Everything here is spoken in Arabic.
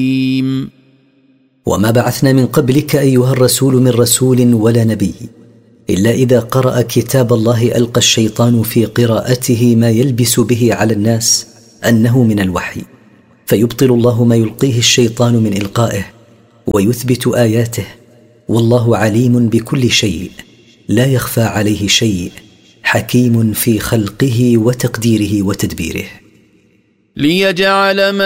وما بعثنا من قبلك أيها الرسول من رسول ولا نبي إلا إذا قرأ كتاب الله ألقى الشيطان في قراءته ما يلبس به على الناس أنه من الوحي، فيبطل الله ما يلقيه الشيطان من إلقائه ويثبت آياته، والله عليم بكل شيء لا يخفى عليه شيء، حكيم في خلقه وتقديره وتدبيره. ليجعل